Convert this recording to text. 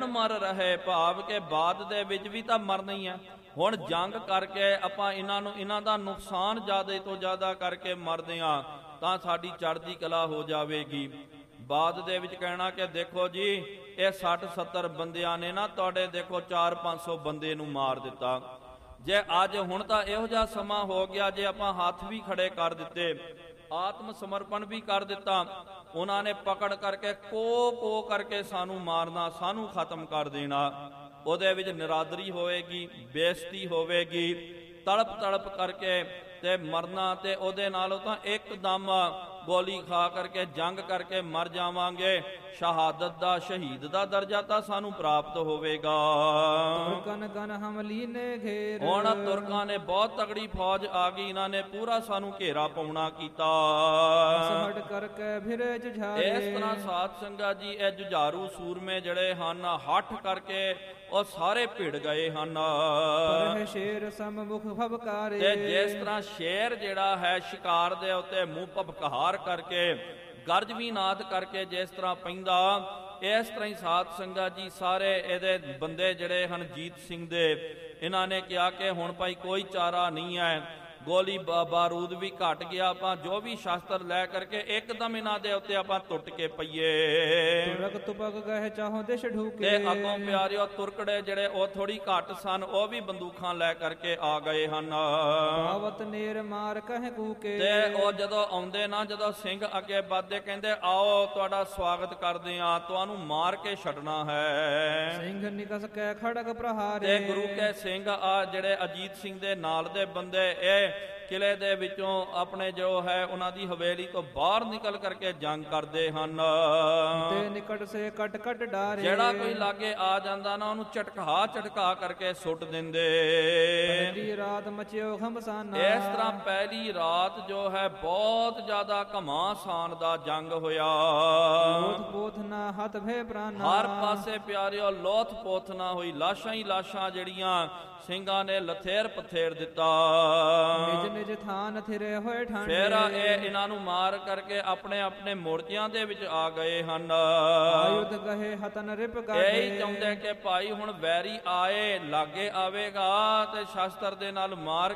ਹੁਣ ਮਰ ਰਹੇ, ਭਾਵ ਕਿ ਬਾਅਦ ਦੇ ਵਿੱਚ ਵੀ ਤਾਂ ਮਰਨਾ ਹੀ ਹੈ। ਹੁਣ ਜੰਗ ਕਰਕੇ ਆਪਾਂ ਇਹਨਾਂ ਦਾ ਨੁਕਸਾਨ ਜ਼ਿਆਦਾ ਤੋਂ ਜ਼ਿਆਦਾ ਕਰਕੇ ਮਰਦੇ ਹਾਂ ਤਾਂ ਸਾਡੀ ਚੜ੍ਹਦੀ ਕਲਾ ਹੋ ਜਾਵੇਗੀ। ਬਾਅਦ ਦੇ ਵਿੱਚ ਕਹਿਣਾ ਕਿ ਦੇਖੋ ਜੀ ਇਹ 60-70 ਬੰਦਿਆਂ ਨੇ ਨਾ ਤੁਹਾਡੇ ਦੇਖੋ 400-500 ਬੰਦੇ ਨੂੰ ਮਾਰ ਦਿੱਤਾ। ਜੇ ਅੱਜ ਹੁਣ ਤਾਂ ਇਹੋ ਜਿਹਾ ਸਮਾਂ ਹੋ ਗਿਆ, ਜੇ ਆਪਾਂ ਹੱਥ ਵੀ ਖੜੇ ਕਰ ਦਿੱਤੇ, ਆਤਮ ਸਮਰਪਣ ਵੀ ਕਰ ਦਿੱਤਾ, ਉਹਨਾਂ ਨੇ ਪਕੜ ਕਰਕੇ ਕੋ ਕਰਕੇ ਸਾਨੂੰ ਮਾਰਨਾ, ਸਾਨੂੰ ਖਤਮ ਕਰ ਦੇਣਾ। ਉਹਦੇ ਵਿੱਚ ਨਿਰਾਦਰੀ ਹੋਵੇਗੀ, ਬੇਇੱਜ਼ਤੀ ਹੋਵੇਗੀ, ਤੜਪ ਤੜਪ ਕਰਕੇ ਤੇ ਮਰਨਾ। ਤੇ ਉਹਦੇ ਨਾਲੋਂ ਤਾਂ ਇੱਕਦਮ ਗੋਲੀ ਖਾ ਕਰਕੇ ਜੰਗ ਕਰਕੇ ਮਰ ਜਾਵਾਂਗੇ। ਸ਼ਹਾਦਤ ਦਾ, ਸ਼ਹੀਦ ਦਾ ਦਰਜਾ ਤਾਂ ਸਾਨੂੰ ਪ੍ਰਾਪਤ ਹੋਵੇਗਾ। ਹੁਣ ਤੁਰਕਾਂ ਨੇ ਬਹੁਤ ਤਗੜੀ ਫੌਜ ਆ ਗਈ, ਇਹਨਾਂ ਨੇ ਪੂਰਾ ਸਾਨੂੰ ਘੇਰਾ ਪਾਉਣਾ ਕੀਤਾ। ਇਸ ਤਰ੍ਹਾਂ ਸਾਧ ਸੰਗਤ ਜੀ ਇਹ ਜੁਝਾਰੂ ਸੂਰਮੇ ਜਿਹੜੇ ਹਨ ਹੱਠ ਕਰਕੇ ਉਹ ਸਾਰੇ ਭਿੜ ਗਏ ਹਨ। ਤੇ ਜਿਸ ਤਰ੍ਹਾਂ ਸ਼ੇਰ ਜਿਹੜਾ ਹੈ ਸ਼ਿਕਾਰ ਦੇ ਉੱਤੇ ਮੂੰਹ ਭਬਕਾਰ ਕਰਕੇ ਗਰਜ ਵੀ ਨਾਦ ਕਰਕੇ ਜਿਸ ਤਰ੍ਹਾਂ ਪੈਂਦਾ, ਇਸ ਤਰ੍ਹਾਂ ਹੀ ਸਾਧ ਸੰਗਤ ਜੀ ਸਾਰੇ ਇਹਦੇ ਬੰਦੇ ਜਿਹੜੇ ਹਨ ਜੀਤ ਸਿੰਘ ਦੇ, ਇਹਨਾਂ ਨੇ ਕਿਹਾ ਕਿ ਹੁਣ ਭਾਈ ਕੋਈ ਚਾਰਾ ਨਹੀਂ ਹੈ, ਗੋਲੀ ਬਾਰੂਦ ਵੀ ਘਟ ਗਿਆ, ਆਪਾਂ ਜੋ ਵੀ ਸ਼ਸਤਰ ਲੈ ਕਰਕੇ ਇੱਕਦਮ ਇਹਨਾਂ ਦੇ ਉੱਤੇ ਆਪਾਂ ਟੁੱਟ ਕੇ ਪਈਏ। ਤੇ ਅੱਗੋਂ ਪਿਆਰਿਓ ਤੁਰਕੜੇ ਜਿਹੜੇ ਉਹ ਥੋੜੀ ਘੱਟ ਸਨ, ਉਹ ਵੀ ਬੰਦੂਕਾਂ ਲੈ ਕਰਕੇ ਆ ਗਏ ਹਨ। ਤੇ ਉਹ ਜਦੋਂ ਆਉਂਦੇ ਨਾ, ਜਦੋਂ ਸਿੰਘ ਅੱਗੇ ਵੱਧਦੇ ਕਹਿੰਦੇ ਆਓ ਤੁਹਾਡਾ ਸਵਾਗਤ ਕਰਦੇ ਆ, ਤੁਹਾਨੂੰ ਮਾਰ ਕੇ ਛੱਡਣਾ ਹੈ। ਤੇ ਗੁਰੂ ਕੇ ਸਿੰਘ ਆ ਜਿਹੜੇ ਅਜੀਤ ਸਿੰਘ ਦੇ ਨਾਲ ਦੇ ਬੰਦੇ, ਇਹ ਕਿਲੇ ਦੇ ਵਿੱਚੋਂ ਆਪਣੇ ਜੋ ਹੈ ਉਹਨਾਂ ਦੀ ਹਵੇਲੀ ਤੋਂ ਬਾਹਰ ਨਿਕਲ ਕਰਕੇ ਜੰਗ ਕਰਦੇ ਹਨ। ਜਿਹੜਾ ਕੋਈ ਲਾਗੇ ਆ ਜਾਂਦਾ ਨਾ ਉਹਨੂੰ ਝਟਕਾ ਕਰਕੇ ਸੁੱਟ ਦਿੰਦੇ। ਇਸ ਤਰ੍ਹਾਂ ਪਹਿਲੀ ਰਾਤ ਜੋ ਹੈ ਬਹੁਤ ਜ਼ਿਆਦਾ ਘਮਾਸਾਨ ਦਾ ਜੰਗ ਹੋਇਆ। ਹਰ ਪਾਸੇ ਪਿਆਰਿਓ ਲੋਥ ਪੋਥ ਨਾ ਹੋਈ, ਲਾਸ਼ਾਂ ਹੀ ਲਾਸ਼ਾਂ ਜਿਹੜੀਆਂ ਸਿੰਘਾਂ ਨੇ ਲਥੇਰ ਪਥੇਰ ਦਿੱਤਾ। ਫਿਰ ਇਹ ਇਹਨਾਂ ਨੂੰ ਮਾਰ ਕਰਕੇ ਆਪਣੇ ਆਪਣੇ ਮੋਰਚਿਆਂ ਦੇ ਵਿੱਚ ਆ ਗਏ ਹਨ। ਇਹੀ ਚਾਹੁੰਦੇ ਕਿ ਭਾਈ ਹੁਣ ਵੈਰੀ ਆਏ, ਲਾਗੇ ਆਵੇਗਾ ਤੇ ਸ਼ਸਤਰ ਦੇ ਨਾਲ ਮਾਰ